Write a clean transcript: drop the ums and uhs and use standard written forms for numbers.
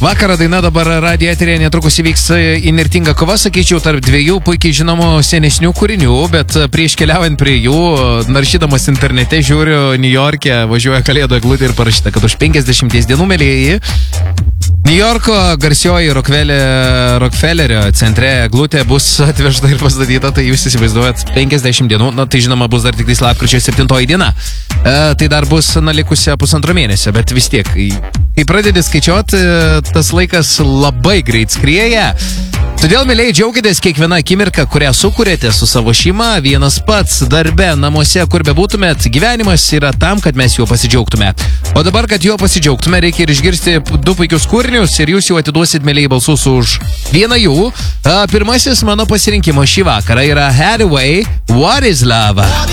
Vakaro daina dabar radijo eterėje netrukus įvyks įnirtinga kova, sakyčiau, tarp dviejų puikiai žinomų senesnių kūrinių, bet prieš keliaujant prie jų, naršydamas internete, žiūriu, New York'e važiuoja kalėdų eglutė ir parašyta, kad už 50 dienų, mėlyjeji, New Yorko garsioji Rockefellerio centre eglutė bus atvežta ir pastatyta, tai jūs įsivaizduojat 50 dienų, na tai žinoma bus dar tik lapkričio 7 diena. Tai dar bus likusia pusantro mėnesio, bet vis tiek, kai pradedi skaičiuoti, tas laikas labai greit skrieja. Todėl, mėlyje, džiaukitės kiekvieną akimirką, kurią sukūrėte su savo šeima, vienas pats, darbe, namuose, kur bebūtumėt, gyvenimas yra tam, kad mes juo pasidžiaugtume. O dabar, kad juo pasidžiaugtume, reikia ir išgirsti du puikius kūrinius ir jūs jau atiduosit, mėlyje, balsus už vieną jų. Pirmasis mano pasirinkimo šį vakarą yra Hathaway, What is Love?